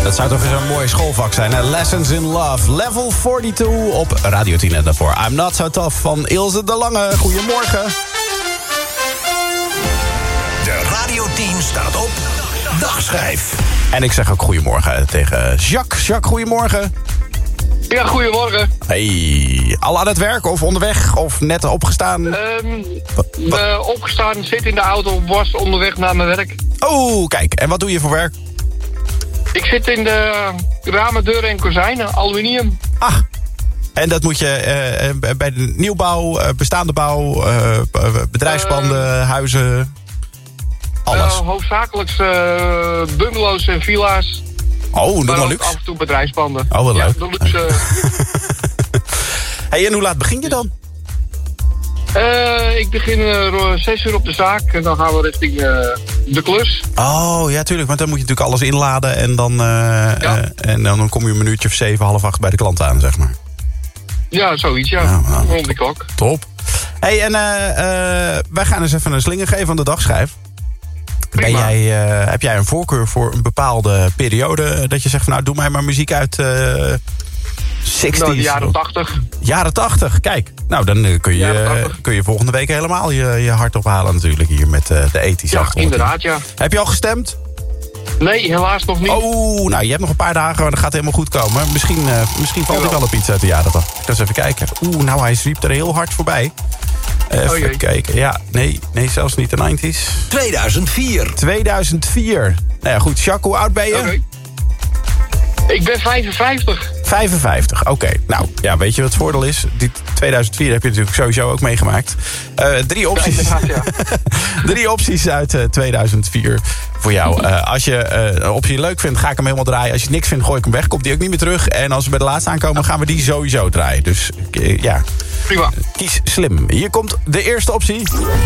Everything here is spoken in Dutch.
Dat zou toch eens een mooi schoolvak zijn, hè? Lessons in Love. Level 42 op Radio 10 en daarvoor. I'm Not So Tough van Ilse de Lange. Goedemorgen. De Radio 10 staat op Dagschijf. En ik zeg ook goedemorgen tegen Jacques. Jacques, goedemorgen. Ja, goedemorgen. Hey, al aan het werk of onderweg of net opgestaan? Opgestaan, zit in de auto, was onderweg naar mijn werk. Oh, kijk. En wat doe je voor werk? Ik zit in de ramen, deuren en kozijnen, aluminium. Ah, en dat moet je bij de nieuwbouw, bestaande bouw, bedrijfspanden, huizen, alles. Hoofdzakelijk bungalows en villa's. Oh, nog maar wel ook luxe. af en toe bedrijfspanden. Oh, wat leuk. Ja, de luxe. Hey, en hoe laat begin je dan? Ik begin 6 uur op de zaak en dan gaan we richting de klus. Oh, ja, tuurlijk. Want dan moet je natuurlijk alles inladen en dan kom je een minuutje of 7, half 8 bij de klant aan, zeg maar. Ja, zoiets, ja. Nou. Rond die klok. Top. Hey, en wij gaan eens even een slinger geven aan de dagschijf. Heb jij een voorkeur voor een bepaalde periode? Dat je zegt van nou, doe mij maar muziek uit 60's. Nou, de jaren 80. Jaren 80, kijk. Nou, dan kun je volgende week helemaal je hart ophalen natuurlijk hier met de ethische Ja, achtergrond. inderdaad, ja. Heb je al gestemd? Nee, helaas nog niet. Oh, nou, je hebt nog een paar dagen, maar dat gaat helemaal goed komen. Misschien valt ik wel op iets uit de jaren 80. Ik ga eens even kijken. Nou, hij zwiept er heel hard voorbij. Even kijken. Ja, nee, zelfs niet de 90's. 2004. 2004. Nou ja, goed. Jacques, hoe oud ben je? Okay. Ik ben 55. 55, oké. Nou, ja, weet je wat het voordeel is? Die 2004 heb je natuurlijk sowieso ook meegemaakt. 3 opties. Ja, ja. 3 opties uit 2004 voor jou. Als je een optie leuk vindt, ga ik hem helemaal draaien. Als je niks vindt, gooi ik hem weg. Komt die ook niet meer terug. En als we bij de laatste aankomen, gaan we die sowieso draaien. Dus ja, Prima. Kies slim. Hier komt de eerste optie.